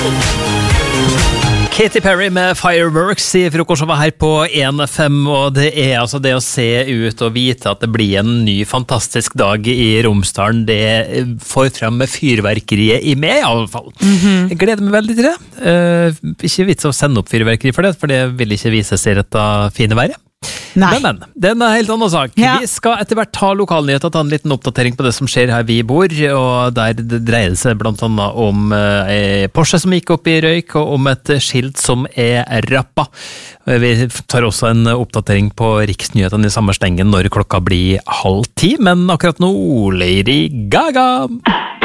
Katy Perry med Fireworks i frokostshowet her på 1FM, og det altså det å se ut og vite at det blir en ny fantastisk dag i Romsdalen, det får frem med fyrverkeriet i meg i alle fall. Jeg gleder meg veldig til det. Ikke vits å sende opp fyrverkeri for det vil ikke vise seg i dette fine været. Men, det en helt annen sak. Ja. Vi skal etter hvert ta lokalnyheter, ta en liten oppdatering på det som skjer her vi bor, og der det dreier seg blant annet om Porsche som gikk opp i røyk, og om et skilt som rappa. Vi tar også en oppdatering på riksnyhetene i samme stengen når klokka blir 9:30, men akkurat nå, Lady Gaga!